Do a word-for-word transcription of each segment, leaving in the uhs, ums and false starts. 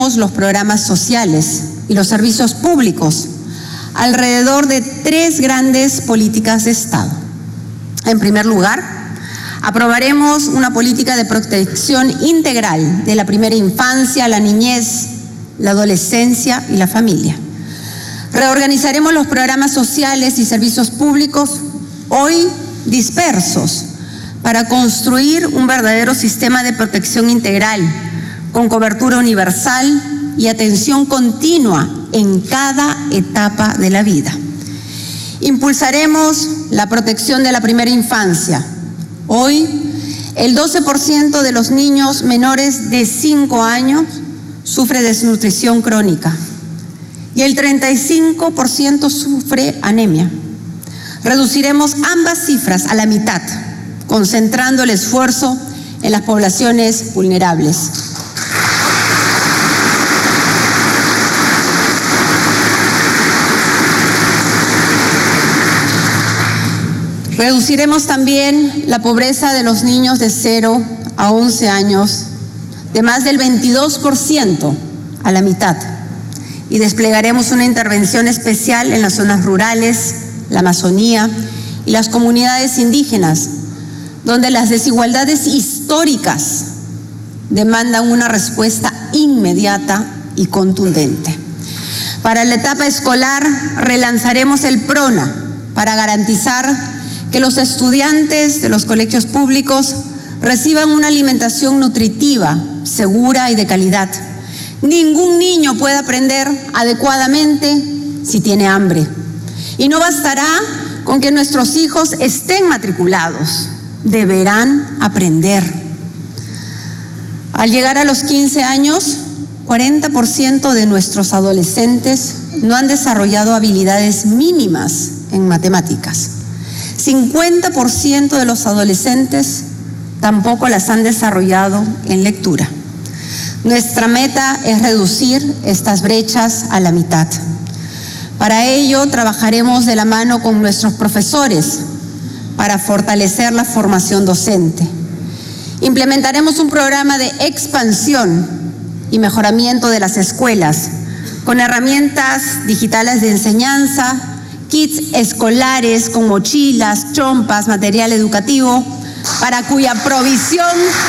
los programas sociales y los servicios públicos alrededor de tres grandes políticas de Estado. En primer lugar, aprobaremos una política de protección integral de la primera infancia, la niñez, la adolescencia y la familia. Reorganizaremos los programas sociales y servicios públicos hoy dispersos para construir un verdadero sistema de protección integral con cobertura universal y atención continua en cada etapa de la vida. Impulsaremos la protección de la primera infancia. Hoy, el doce por ciento de los niños menores de cinco años sufre desnutrición crónica y el treinta y cinco por ciento sufre anemia. Reduciremos ambas cifras a la mitad, concentrando el esfuerzo en las poblaciones vulnerables. Reduciremos también la pobreza de los niños de cero a once años de más del veintidós por ciento a la mitad y desplegaremos una intervención especial en las zonas rurales, la Amazonía y las comunidades indígenas, donde las desigualdades históricas demandan una respuesta inmediata y contundente. Para la etapa escolar relanzaremos el PRONA para garantizar que los estudiantes de los colegios públicos reciban una alimentación nutritiva, segura y de calidad. Ningún niño puede aprender adecuadamente si tiene hambre. Y no bastará con que nuestros hijos estén matriculados, deberán aprender. Al llegar a los quince años, cuarenta por ciento de nuestros adolescentes no han desarrollado habilidades mínimas en matemáticas. cincuenta por ciento de los adolescentes tampoco las han desarrollado en lectura. Nuestra meta es reducir estas brechas a la mitad. Para ello, trabajaremos de la mano con nuestros profesores para fortalecer la formación docente. Implementaremos un programa de expansión y mejoramiento de las escuelas con herramientas digitales de enseñanza, kits escolares con mochilas, chompas, material educativo, para cuya provisión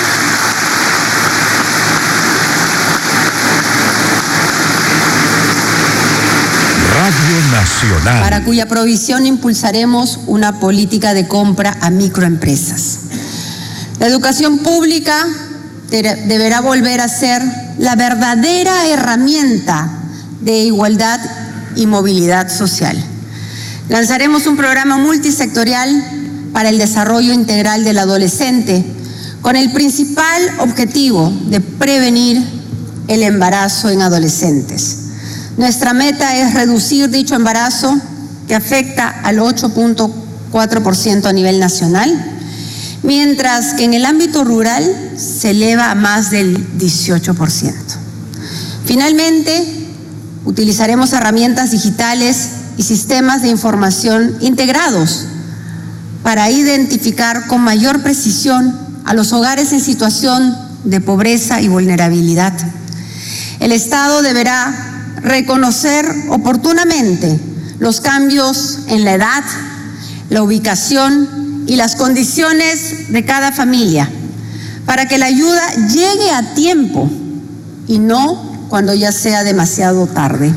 Radio Nacional. Para cuya provisión impulsaremos una política de compra a microempresas. La educación pública deberá volver a ser la verdadera herramienta de igualdad y movilidad social. Lanzaremos un programa multisectorial para el desarrollo integral del adolescente, con el principal objetivo de prevenir el embarazo en adolescentes. Nuestra meta es reducir dicho embarazo, que afecta al ocho punto cuatro por ciento a nivel nacional, mientras que en el ámbito rural se eleva a más del dieciocho por ciento. Finalmente, utilizaremos herramientas digitales y sistemas de información integrados para identificar con mayor precisión a los hogares en situación de pobreza y vulnerabilidad. El Estado deberá reconocer oportunamente los cambios en la edad, la ubicación y las condiciones de cada familia para que la ayuda llegue a tiempo y no cuando ya sea demasiado tarde.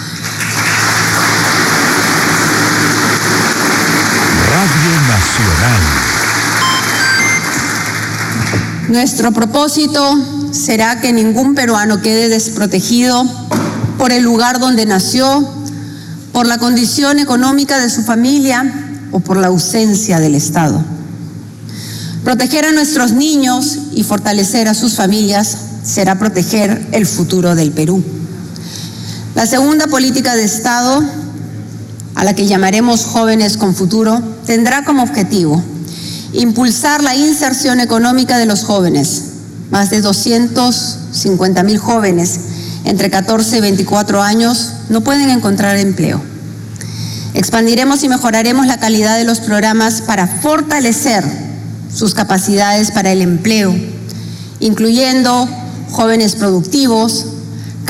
Radio Nacional. Nuestro propósito será que ningún peruano quede desprotegido por el lugar donde nació, por la condición económica de su familia o por la ausencia del Estado. Proteger a nuestros niños y fortalecer a sus familias será proteger el futuro del Perú. La segunda política de Estado, a la que llamaremos Jóvenes con Futuro, tendrá como objetivo impulsar la inserción económica de los jóvenes. Más de doscientos cincuenta mil jóvenes entre catorce y veinticuatro años no pueden encontrar empleo. Expandiremos y mejoraremos la calidad de los programas para fortalecer sus capacidades para el empleo, incluyendo jóvenes productivos,